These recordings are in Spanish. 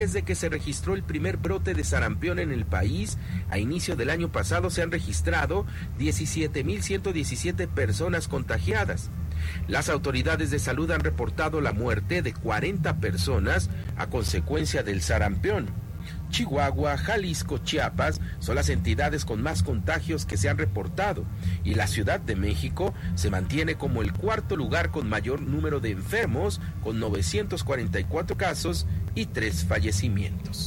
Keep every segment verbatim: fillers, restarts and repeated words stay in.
Desde que se registró el primer brote de sarampión en el país, a inicio del año pasado se han registrado diecisiete mil ciento diecisiete personas contagiadas. Las autoridades de salud han reportado la muerte de cuarenta personas a consecuencia del sarampión. Chihuahua, Jalisco, Chiapas son las entidades con más contagios que se han reportado y la Ciudad de México se mantiene como el cuarto lugar con mayor número de enfermos, con novecientos cuarenta y cuatro casos y tres fallecimientos.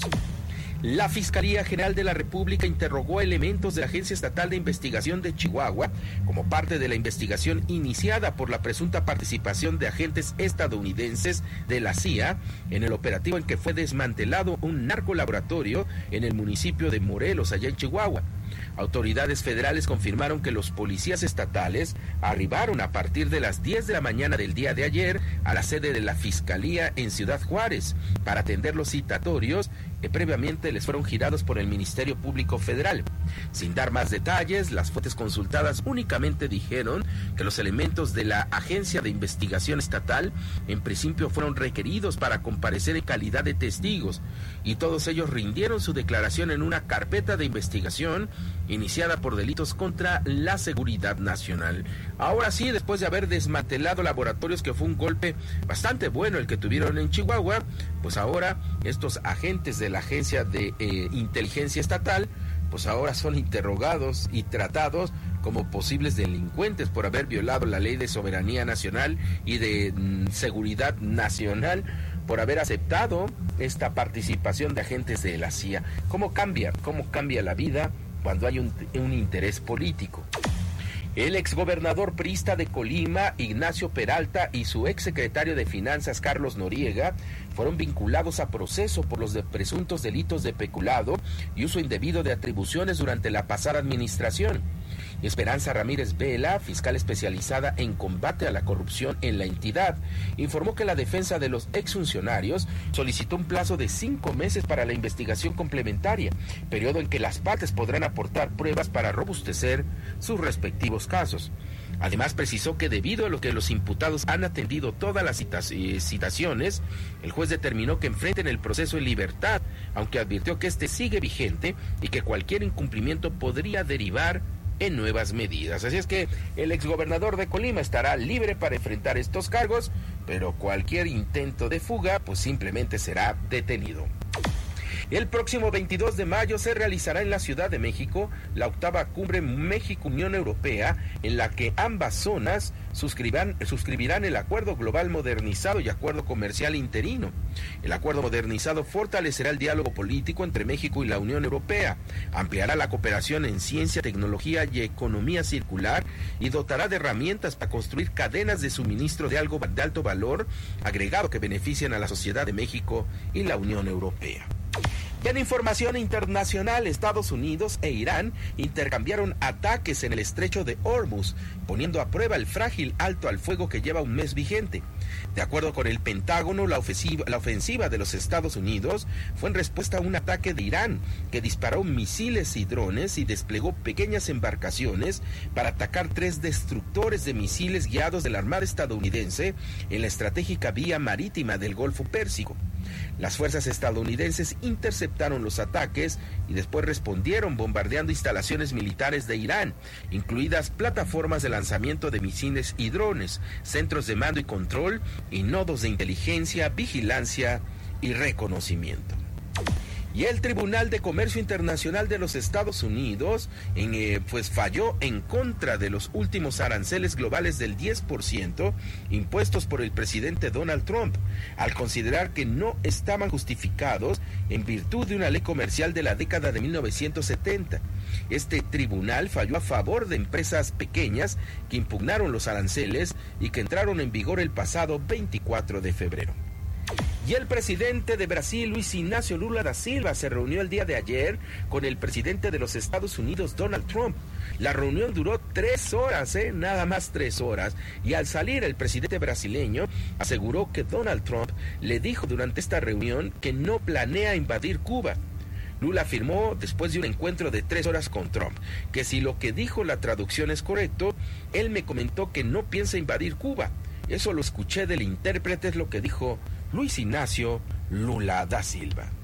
La Fiscalía General de la República interrogó elementos de la Agencia Estatal de Investigación de Chihuahua como parte de la investigación iniciada por la presunta participación de agentes estadounidenses de la C I A en el operativo en que fue desmantelado un narcolaboratorio en el municipio de Morelos, allá en Chihuahua. Autoridades federales confirmaron que los policías estatales arribaron a partir de las diez de la mañana del día de ayer a la sede de la Fiscalía en Ciudad Juárez para atender los citatorios que previamente les fueron girados por el Ministerio Público Federal. Sin dar más detalles, las fuentes consultadas únicamente dijeron que los elementos de la Agencia de Investigación Estatal en principio fueron requeridos para comparecer en calidad de testigos y todos ellos rindieron su declaración en una carpeta de investigación iniciada por delitos contra la seguridad nacional. Ahora sí, después de haber desmantelado laboratorios, que fue un golpe bastante bueno el que tuvieron en Chihuahua, pues ahora estos agentes de la Agencia de eh, Inteligencia Estatal, pues ahora son interrogados y tratados como posibles delincuentes por haber violado la ley de soberanía nacional y de mm, seguridad nacional, por haber aceptado esta participación de agentes de la C I A. ¿Cómo cambia? ¿Cómo cambia la vida cuando hay un, un interés político? El exgobernador priista de Colima, Ignacio Peralta, y su exsecretario de Finanzas, Carlos Noriega, fueron vinculados a proceso por los de presuntos delitos de peculado y uso indebido de atribuciones durante la pasada administración. Esperanza Ramírez Vela, fiscal especializada en combate a la corrupción en la entidad, informó que la defensa de los exfuncionarios solicitó un plazo de cinco meses para la investigación complementaria, periodo en que las partes podrán aportar pruebas para robustecer sus respectivos casos. Además, precisó que debido a lo que los imputados han atendido todas las citaciones, el juez determinó que enfrenten el proceso en libertad, aunque advirtió que este sigue vigente y que cualquier incumplimiento podría derivar en nuevas medidas. Así es que el exgobernador de Colima estará libre para enfrentar estos cargos, pero cualquier intento de fuga pues simplemente será detenido. El próximo veintidós de mayo se realizará en la Ciudad de México la octava cumbre México-Unión Europea, en la que ambas zonas suscribirán, suscribirán el Acuerdo Global Modernizado y Acuerdo Comercial Interino. El Acuerdo Modernizado fortalecerá el diálogo político entre México y la Unión Europea, ampliará la cooperación en ciencia, tecnología y economía circular y dotará de herramientas para construir cadenas de suministro de algo de alto valor agregado que beneficien a la sociedad de México y la Unión Europea. Y en información internacional, Estados Unidos e Irán intercambiaron ataques en el estrecho de Hormuz, poniendo a prueba el frágil alto al fuego que lleva un mes vigente. De acuerdo con el Pentágono, la ofensiva, la ofensiva de los Estados Unidos fue en respuesta a un ataque de Irán, que disparó misiles y drones y desplegó pequeñas embarcaciones para atacar tres destructores de misiles guiados de la Armada estadounidense en la estratégica vía marítima del Golfo Pérsico. Las fuerzas estadounidenses interceptaron los ataques y después respondieron bombardeando instalaciones militares de Irán, incluidas plataformas de lanzamiento de misiles y drones, centros de mando y control y nodos de inteligencia, vigilancia y reconocimiento. Y el Tribunal de Comercio Internacional de los Estados Unidos en, eh, pues falló en contra de los últimos aranceles globales del diez por ciento impuestos por el presidente Donald Trump, al considerar que no estaban justificados en virtud de una ley comercial de la década de mil novecientos setenta. Este tribunal falló a favor de empresas pequeñas que impugnaron los aranceles y que entraron en vigor el pasado veinticuatro de febrero. Y el presidente de Brasil, Luis Ignacio Lula da Silva, se reunió el día de ayer con el presidente de los Estados Unidos, Donald Trump. La reunión duró tres horas, ¿eh? Nada más tres horas. Y al salir, el presidente brasileño aseguró que Donald Trump le dijo durante esta reunión que no planea invadir Cuba. Lula afirmó, después de un encuentro de tres horas con Trump, que si lo que dijo la traducción es correcto, él me comentó que no piensa invadir Cuba. Eso lo escuché del intérprete, es lo que dijo Luis Ignacio Lula da Silva.